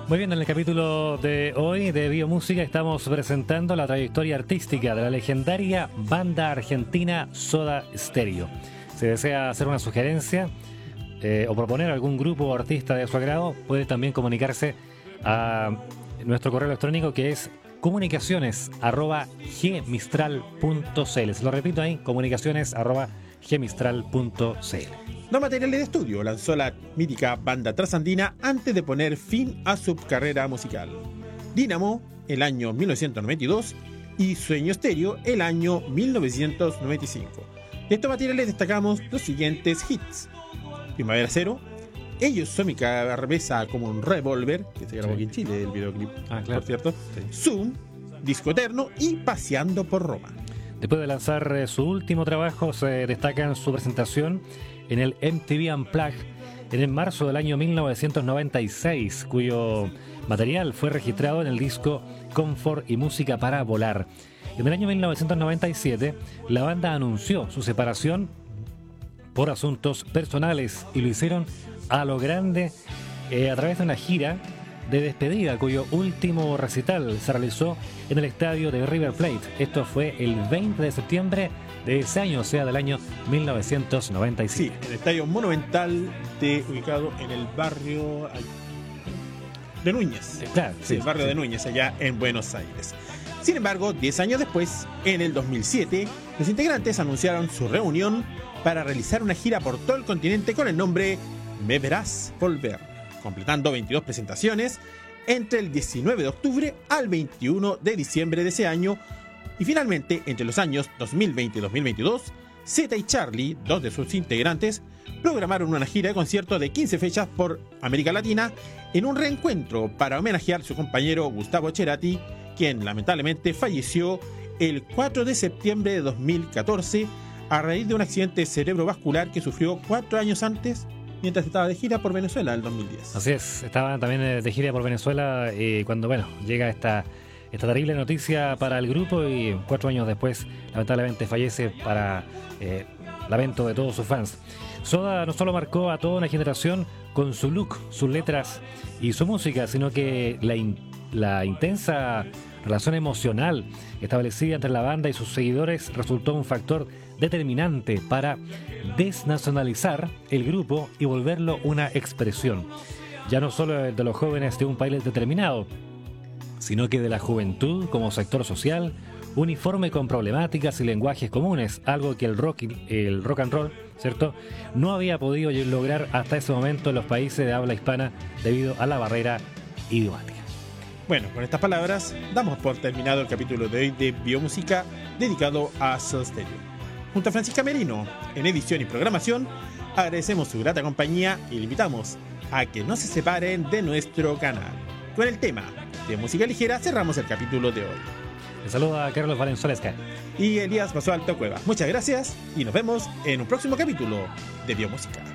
Muy bien, en el capítulo de hoy de Biomúsica estamos presentando la trayectoria artística de la legendaria banda argentina Soda Stereo. Si desea hacer una sugerencia o proponer algún grupo o artista de su agrado, puede también comunicarse a nuestro correo electrónico, que es comunicaciones@gmistral.cl. Se lo repito ahí, comunicaciones@gmistral.cl. No Materiales de Estudio lanzó la mítica banda trasandina antes de poner fin a su carrera musical. Dínamo, el año 1992, y Sueño Stereo, el año 1995. De estos materiales destacamos los siguientes hits: Primavera Cero, Ellos son mi cabeza como un revólver, que se grabó aquí en Chile, el videoclip, claro. por cierto. Zoom, Disco Eterno y Paseando por Roma. Después de lanzar su último trabajo, se destaca en su presentación en el MTV Unplugged en marzo del año 1996, cuyo material fue registrado en el disco Comfort y Música para Volar. En el año 1997, la banda anunció su separación por asuntos personales y lo hicieron a lo grande a través de una gira de despedida, cuyo último recital se realizó en el estadio de River Plate. Esto fue el 20 de septiembre de ese año, o sea, del año 1997. Sí, el estadio Monumental, ubicado en el barrio de Núñez. Claro, sí, el barrio de Núñez, allá en Buenos Aires. Sin embargo, 10 años después, en el 2007, los integrantes anunciaron su reunión para realizar una gira por todo el continente con el nombre Me Verás Volver, completando 22 presentaciones entre el 19 de octubre al 21 de diciembre de ese año. Y finalmente, entre los años 2020 y 2022, Zeta y Charlie, dos de sus integrantes, programaron una gira de conciertos de 15 fechas por América Latina en un reencuentro para homenajear a su compañero Gustavo Cerati, quien lamentablemente falleció el 4 de septiembre de 2014 a raíz de un accidente cerebrovascular que sufrió 4 años antes, mientras estaba de gira por Venezuela en el 2010. Así es, estaba también de gira por Venezuela cuando llega esta terrible noticia para el grupo, y 4 años después lamentablemente fallece, para lamento de todos sus fans. Soda no solo marcó a toda una generación con su look, sus letras y su música, sino que la intensa relación emocional establecida entre la banda y sus seguidores resultó un factor determinante para desnacionalizar el grupo y volverlo una expresión, ya no solo de los jóvenes de un país determinado, sino que de la juventud como sector social, uniforme con problemáticas y lenguajes comunes, algo que el rock and roll, ¿cierto?, no había podido lograr hasta ese momento en los países de habla hispana debido a la barrera idiomática. Bueno, con estas palabras damos por terminado el capítulo de hoy de Biomúsica dedicado a Soda Stereo. Junto a Francisca Merino, en edición y programación, agradecemos su grata compañía y le invitamos a que no se separen de nuestro canal. Con el tema de música ligera cerramos el capítulo de hoy. Les saluda a Carlos Valenzuela y Elías Basualto Cueva. Muchas gracias y nos vemos en un próximo capítulo de Biomúsica.